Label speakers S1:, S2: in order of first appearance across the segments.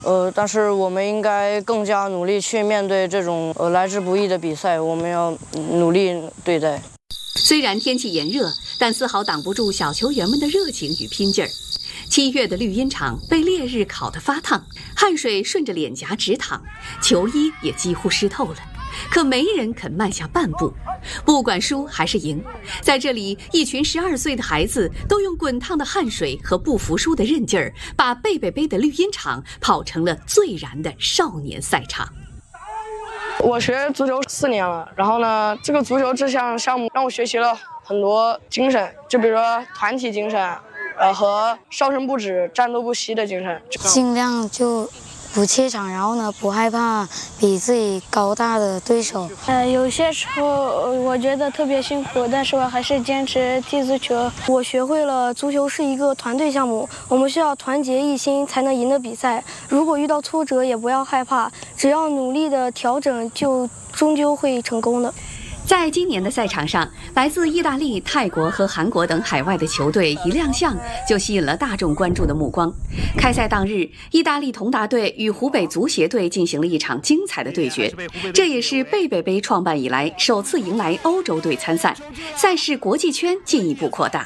S1: 但是我们应该更加努力去面对这种来之不易的比赛，我们要努力对待。
S2: 虽然天气炎热，但丝毫挡不住小球员们的热情与拼劲儿。7月的绿茵场被烈日烤得发烫，汗水顺着脸颊直淌，球衣也几乎湿透了。可没人肯迈下半步，不管输还是赢，在这里，一群12岁的孩子都用滚烫的汗水和不服输的韧劲儿，把贝贝杯的绿茵场跑成了最燃的少年赛场。
S1: 我学足球4年了，然后呢，这个足球这项项目让我学习了很多精神，就比如说团体精神，和少生不止、战斗不息的精神。
S3: 尽量就不怯场，然后呢，不害怕比自己高大的对手。
S4: 有些时候我觉得特别辛苦，但是我还是坚持踢足球。我学会了足球是一个团队项目，我们需要团结一心才能赢得比赛。如果遇到挫折也不要害怕，只要努力的调整，就终究会成功的。
S2: 在今年的赛场上，来自意大利、泰国和韩国等海外的球队一亮相就吸引了大众关注的目光。开赛当日，意大利同达队与湖北足协队进行了一场精彩的对决，这也是贝贝杯创办以来首次迎来欧洲队参赛，赛事国际圈进一步扩大。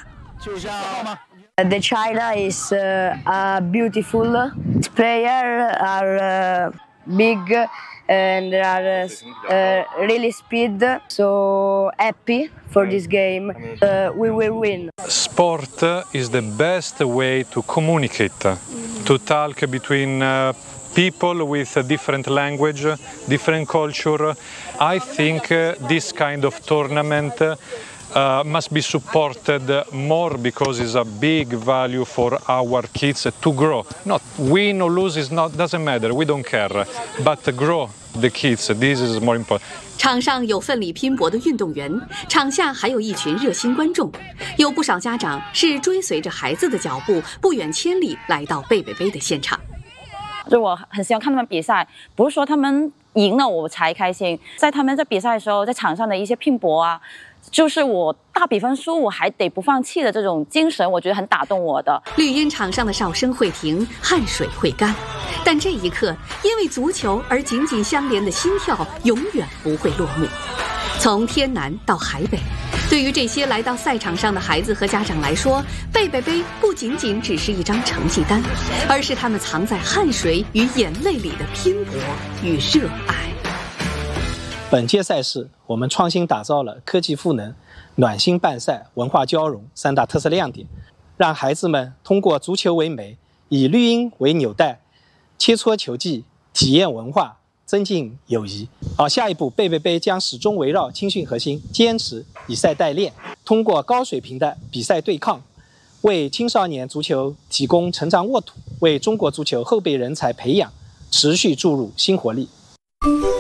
S5: The China is beautiful. Players are big. And are really speed, so happy for this game. We will win.
S6: Sport is the best way to communicate, to talk between people with a different language, different culture. I think this kind of tournament must be supported more because it's a big value for our kids to grow. Not win or lose doesn't matter. We don't care, but grow the kids. This is more important.
S2: 场上有奋力拼搏的运动员，场下还有一群热心观众，有不少家长是追随着孩子的脚步，不远千里来到贝贝杯的现场。
S7: 就我很喜欢看他们比赛，不是说他们赢了我才开心，在他们在比赛的时候，在场上的一些拼搏啊。就是我大比分输我还得不放弃的这种精神，我觉得很打动我的。
S2: 绿茵场上的哨声会停，汗水会干，但这一刻因为足球而紧紧相连的心跳永远不会落幕。从天南到海北，对于这些来到赛场上的孩子和家长来说，贝贝杯不仅仅只是一张成绩单，而是他们藏在汗水与眼泪里的拼搏与热爱。
S8: 本届赛事，我们创新打造了科技赋能、暖心办赛、文化交融3大特色亮点，让孩子们通过足球为媒，以绿茵为纽带，切磋球技，体验文化，增进友谊。下一步，贝贝杯将始终围绕青训核心，坚持以赛代练，通过高水平的比赛对抗，为青少年足球提供成长沃土，为中国足球后备人才培养持续注入新活力。